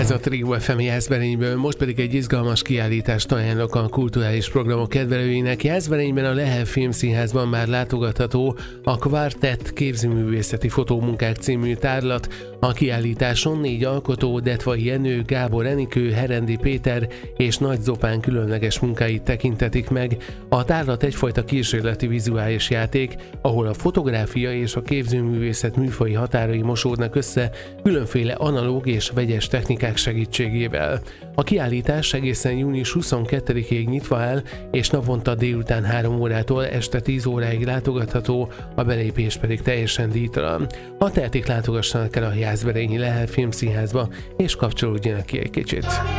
Ez a Trio FM Jászberényből, most pedig egy izgalmas kiállítást ajánlok a kulturális programok kedvelőinek. Jászberényben a Lehel Filmszínházban már látogatható a Quartett képzőművészeti fotómunkák című tárlat. A kiállításon 4 alkotó, Detvai Jenő, Gábor Enikő, Herendi Péter és Nagy Zopán különleges munkáit tekintetik meg. A tárlat egyfajta kísérleti vizuális játék, ahol a fotográfia és a képzőművészet műfaji határai mosódnak össze különféle analóg és vegyes technikák segítségével. A kiállítás egészen június 22-ig nyitva áll, és naponta délután 3 órától este 10 óráig látogatható, a belépés pedig teljesen díjtalan. Ha tehetik, látogassanak el a Jászberényi Lehel Filmszínházba, és kapcsolódjanak ki egy kicsit.